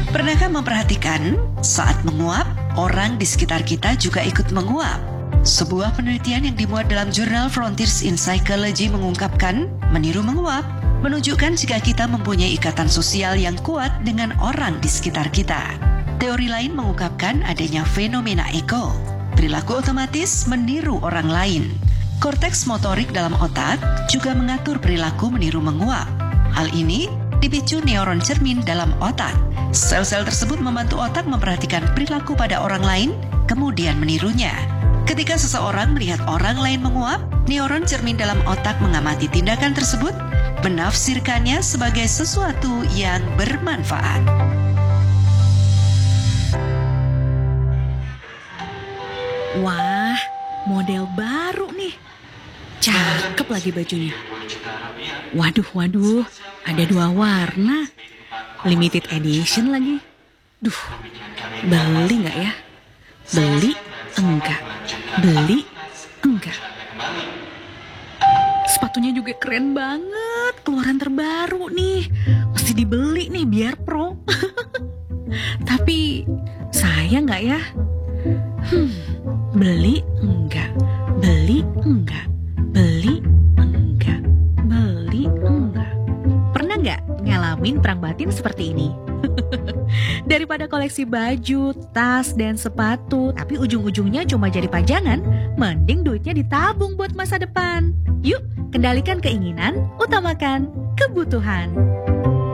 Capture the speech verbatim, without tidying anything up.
Pernahkah memperhatikan saat menguap, orang di sekitar kita juga ikut menguap? Sebuah penelitian yang dimuat dalam jurnal Frontiers in Psychology mengungkapkan, meniru menguap menunjukkan jika kita mempunyai ikatan sosial yang kuat dengan orang di sekitar kita. Teori lain mengungkapkan adanya fenomena eko, perilaku otomatis meniru orang lain. Korteks motorik dalam otak juga mengatur perilaku meniru menguap. Hal ini dipicu neuron cermin dalam otak. Sel-sel tersebut membantu otak memperhatikan perilaku pada orang lain, kemudian menirunya. Ketika seseorang melihat orang lain menguap, neuron cermin dalam otak mengamati tindakan tersebut, menafsirkannya sebagai sesuatu yang bermanfaat. Wah, model baru nih. Cakep lagi bajunya. Waduh, waduh, ada dua warna. Limited edition lagi. Duh, beli nggak ya? Beli enggak. Beli enggak. Sepatunya juga keren banget. Keluaran terbaru nih. Mesti dibeli nih biar pro. Tapi sayang nggak ya? Hmm, beli enggak. Beli enggak. Beli enggak. Beli enggak. Pernah nggak ngalamin perang batin seperti ini? Daripada koleksi baju, tas, dan sepatu, tapi ujung-ujungnya cuma jadi pajangan, mending duitnya ditabung buat masa depan. Yuk, kendalikan keinginan, utamakan kebutuhan.